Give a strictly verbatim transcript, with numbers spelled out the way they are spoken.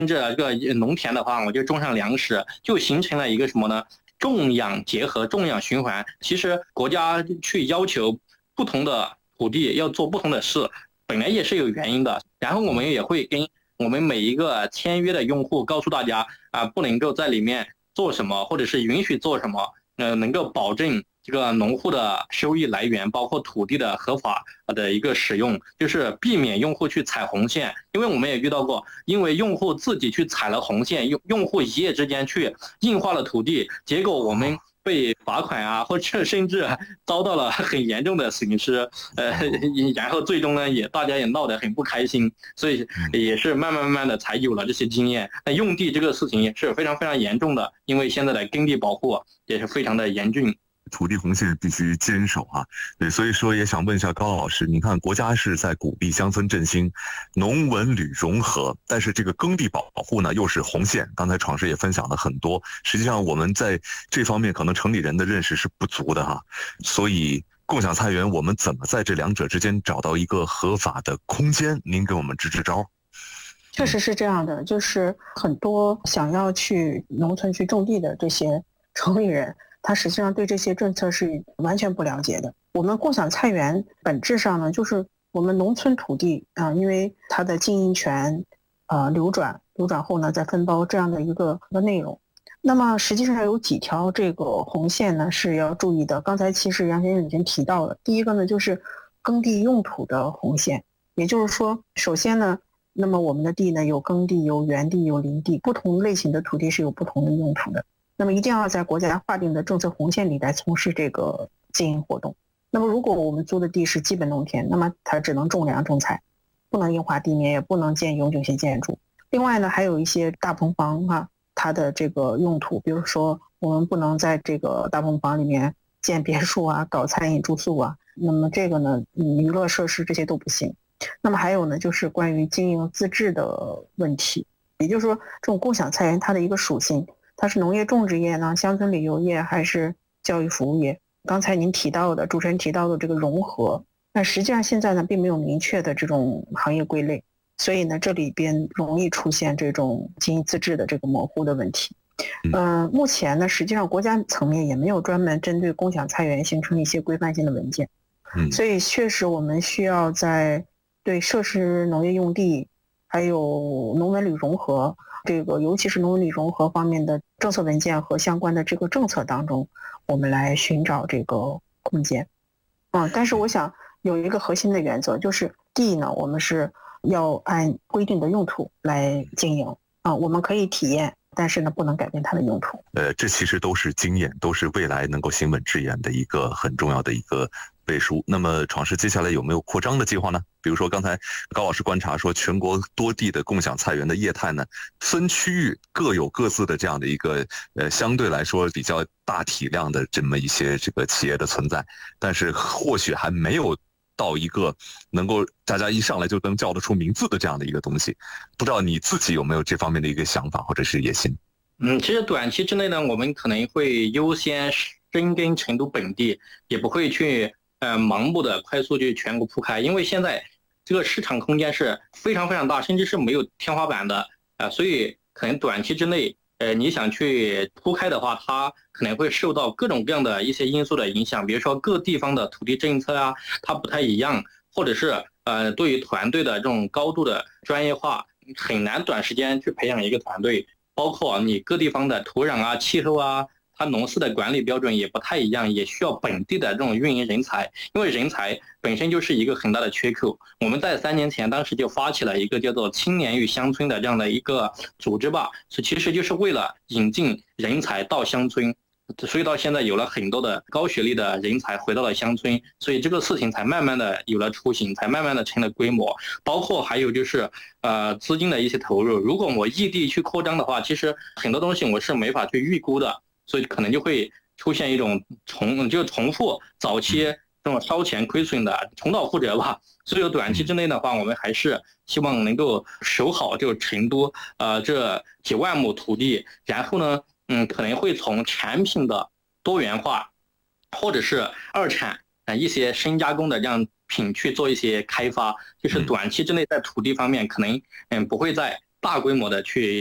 这个农田的话，我就种上粮食，就形成了一个什么呢？种养结合，种养循环。其实国家去要求不同的土地要做不同的事，本来也是有原因的。然后我们也会跟我们每一个签约的用户告诉大家啊，不能够在里面做什么，或者是允许做什么，呃，能够保证这个农户的收益来源，包括土地的合法的一个使用，就是避免用户去踩红线。因为我们也遇到过，因为用户自己去踩了红线，用用户一夜之间去硬化了土地，结果我们被罚款啊，或者甚至遭到了很严重的损失，呃，然后最终呢，也大家也闹得很不开心，所以也是慢慢慢慢的才有了这些经验。那用地这个事情也是非常非常严重的，因为现在的耕地保护也是非常的严峻。 土地红线必须坚守啊，对，所以说也想问一下高老师，你看国家是在鼓励乡村振兴、农文旅融合，但是这个耕地保护呢又是红线。刚才闯师也分享了很多，实际上我们在这方面可能城里人的认识是不足的哈，所以共享菜园我们怎么在这两者之间找到一个合法的空间？您给我们支支招。 确实是这样的，就是很多想要去农村去种地的这些城里人，他实际上对这些政策是完全不了解的。我们共享菜园本质上呢，就是我们农村土地啊、呃，因为它的经营权呃流转，流转后呢再分包这样的一个一个内容。那么实际上有几条这个红线呢是要注意的。刚才其实杨先生已经提到了，第一个呢就是耕地用途的红线，也就是说，首先呢，那么我们的地呢有耕地、有园地、有林地，不同类型的土地是有不同的用途的。那么一定要在国家划定的政策红线里来从事这个经营活动。那么如果我们租的地是基本农田，那么它只能种粮种菜，不能硬化地面，也不能建永久性建筑。另外呢，还有一些大棚房啊，它的这个用途，比如说我们不能在这个大棚房里面建别墅啊，搞餐饮住宿啊，那么这个呢，娱乐设施这些都不行。那么还有呢，就是关于经营资质的问题，也就是说这种共享菜园它的一个属性，它是农业种植业呢、乡村旅游业还是教育服务业？刚才您提到的，主持人提到的这个融合，那实际上现在呢并没有明确的这种行业归类，所以呢这里边容易出现这种经营资质的这个模糊的问题。嗯、呃，目前呢实际上国家层面也没有专门针对共享菜园形成一些规范性的文件，所以确实我们需要在对设施农业用地还有农文旅融合这个尤其是农文旅融合方面的政策文件和相关的这个政策当中，我们来寻找这个空间。嗯，但是我想有一个核心的原则，就是地呢我们是要按规定的用途来经营啊、嗯，我们可以体验，但是呢不能改变它的用途。 呃，这其实都是经验，都是未来能够行稳致远的一个很重要的一个背书。那么闯师接下来有没有扩张的计划呢？比如说刚才高老师观察说，全国多地的共享菜园的业态呢，分区域各有各自的这样的一个呃相对来说比较大体量的这么一些这个企业的存在，但是或许还没有到一个能够大家一上来就能叫得出名字的这样的一个东西。不知道你自己有没有这方面的一个想法或者是野心？ 嗯，其实短期之内呢，我们可能会优先深耕成都本地，也不会去呃盲目的快速去全国铺开，因为现在这个市场空间是非常非常大，甚至是没有天花板的啊、呃，所以可能短期之内，呃，你想去铺开的话，它可能会受到各种各样的一些因素的影响，比如说各地方的土地政策啊，它不太一样，或者是呃对于团队的这种高度的专业化，很难短时间去培养一个团队。包括你各地方的土壤啊、气候啊，它农事的管理标准也不太一样，也需要本地的这种运营人才，因为人才本身就是一个很大的缺口。我们在三年前当时就发起了一个叫做青年与乡村的这样的一个组织吧，其实就是为了引进人才到乡村，所以到现在有了很多的高学历的人才回到了乡村，所以这个事情才慢慢的有了雏形，才慢慢的成了规模。包括还有就是呃资金的一些投入，如果我异地去扩张的话，其实很多东西我是没法去预估的，所以可能就会出现一种重就重复早期这种烧钱亏损的重蹈覆辙吧。所以短期之内的话，我们还是希望能够守好就成都呃这几万亩土地，然后呢嗯，可能会从产品的多元化，或者是二产呃一些深加工的这样品去做一些开发，就是短期之内在土地方面可能嗯不会在大规模的去